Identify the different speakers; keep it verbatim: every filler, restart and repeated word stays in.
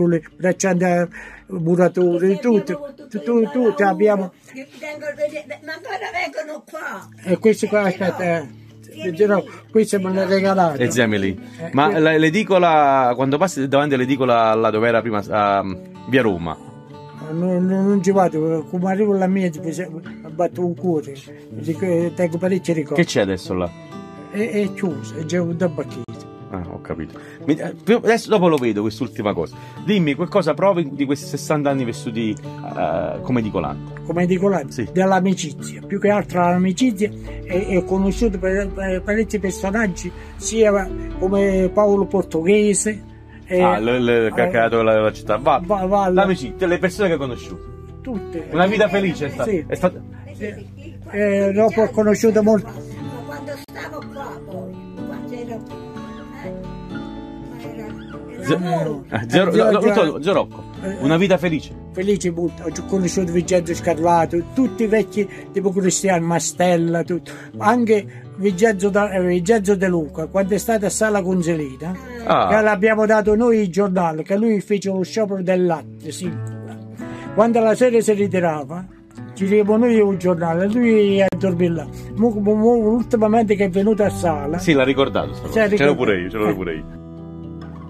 Speaker 1: piccoli braccianti, muratori, tutti, tutti, tutti abbiamo.
Speaker 2: Ma ancora vengono qua.
Speaker 1: E questi qua, aspetta, eh, dirò, questi me li regalati.
Speaker 3: E zia Emily. Ma l'edicola, quando passi davanti all'edicola là dove era prima, a via Roma?
Speaker 1: Non, non, non ci vado, come arrivo alla mia mi batto un cuore, tengo parecchi ricordi.
Speaker 3: Che c'è adesso là?
Speaker 1: È, è chiuso, è già un tabacchino.
Speaker 3: Ah, ho capito. Adesso dopo lo vedo quest'ultima cosa. Dimmi, qualcosa provi di questi sessanta anni vissuti uh, come edicolante?
Speaker 1: Come edicolante?
Speaker 3: Sì.
Speaker 1: Dell'amicizia, più che altro l'amicizia, e ho conosciuto parecchi personaggi, sia come Paolo Portoghese.
Speaker 3: Eh, ah, il caccato eh, la città. Va,
Speaker 1: va, va
Speaker 3: l'amicizia, le persone che hai conosciuto.
Speaker 1: Tutte.
Speaker 3: Una vita felice è stata.
Speaker 1: Sì.
Speaker 3: È stata...
Speaker 1: Eh, eh, dopo ho conosciuto molto.
Speaker 2: Ma quando stavo qua poi, quando ero...
Speaker 3: Zio Rocco, una vita felice.
Speaker 1: Felice molto. Ho conosciuto Vincenzo Scarlato, tutti i vecchi tipo Cristiano Mastella, tutto. Anche Vincenzo, Vincenzo De Luca, quando è stata a Sala Conselina, ah. che l'abbiamo dato noi il giornale, che lui fece lo sciopero del latte, sì. Quando la sera si ritirava, ci diamo noi un giornale, lui è a dormire là. Ultimamente che è venuto a Sala.
Speaker 3: Sì, l'ha ricordato. C'ero pure io, c'ero
Speaker 1: eh.
Speaker 3: pure io.